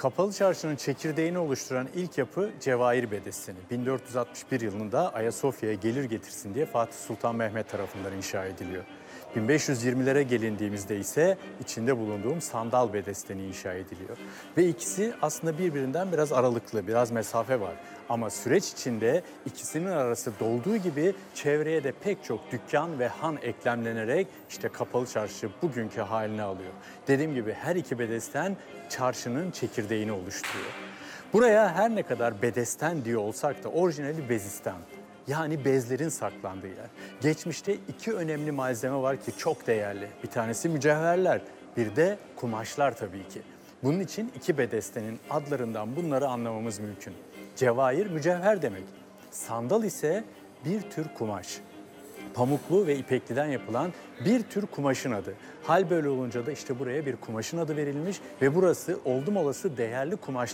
Kapalı Çarşı'nın çekirdeğini oluşturan ilk yapı Cevahir Bedesteni. 1461 yılında Ayasofya'ya gelir getirsin diye Fatih Sultan Mehmet tarafından inşa ediliyor. 1520'lere gelindiğimizde ise içinde bulunduğum Sandal Bedesteni inşa ediliyor. Ve ikisi aslında birbirinden biraz aralıklı, biraz mesafe var. Ama süreç içinde ikisinin arası dolduğu gibi çevreye de pek çok dükkan ve han eklemlenerek işte Kapalı Çarşı bugünkü halini alıyor. Dediğim gibi her iki bedesten çarşının çekirdeğini oluşturuyor. Buraya her ne kadar bedesten diyor olsak da orijinali bezistan. Yani bezlerin saklandığı yer. Geçmişte iki önemli malzeme var ki çok değerli. Bir tanesi mücevherler, bir de kumaşlar tabii ki. Bunun için iki bedestenin adlarından bunları anlamamız mümkün. Cevahir mücevher demek. Sandal ise bir tür kumaş. Pamuklu ve ipekliden yapılan bir tür kumaşın adı. Hal böyle olunca da işte buraya bir kumaşın adı verilmiş ve burası oldum olası değerli kumaşlar